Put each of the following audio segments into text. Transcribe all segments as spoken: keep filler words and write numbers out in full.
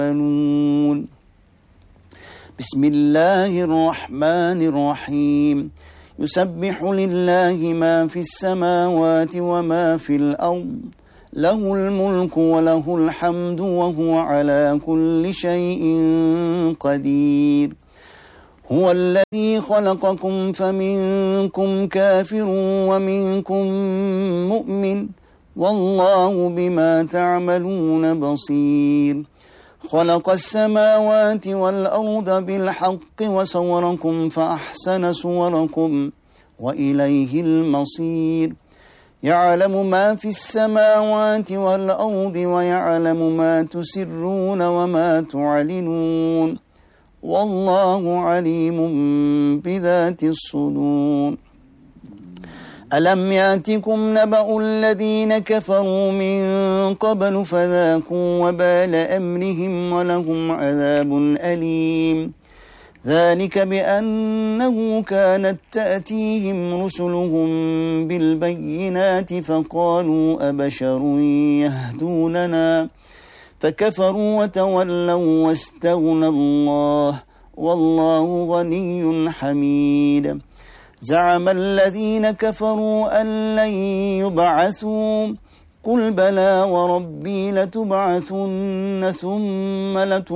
تعملون. بسم الله الرحمن الرحيم. يسبح لله ما في السماوات وما في الأرض، له الملك وله الحمد وهو على كل شيء قدير. هو الذي خلقكم فمنكم كافر ومنكم مؤمن، والله بما تعملون بصير. خلق السماوات والأرض بالحق وصوركم فأحسن صوركم وإليه المصير. يعلم ما في السماوات والأرض ويعلم ما تسرون وما تعلنون، والله عليم بذات الصدور. ألم يأتكم نبأ الذين كفروا من قبل فذاقوا وبال أمرهم ولهم عذاب أليم. ذلك بأنه كانت تأتيهم رسلهم بالبينات فقالوا أبشر يهدوننا فكفروا وتولوا واستغنى الله، والله غني حميد. زعم الذين كفروا أن لن يبعثوا، قل بلى وربي لتبعثن ثم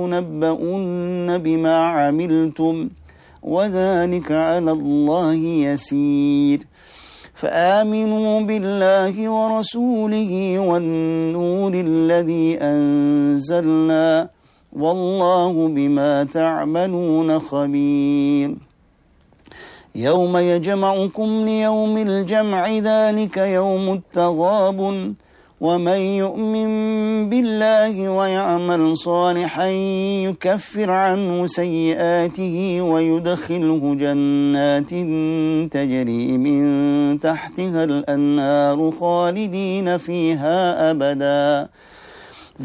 لتنبؤن بما عملتم وذلك على الله يسير. فآمنوا بالله ورسوله والنور الذي أنزلنا، والله بما تعملون خبير. يوم يجمعكم ليوم الجمع، ذلك يوم التغابن. ومن يؤمن بالله ويعمل صالحا يكفر عنه سيئاته ويدخله جنات تجري من تحتها الأنهار خالدين فيها أبدا،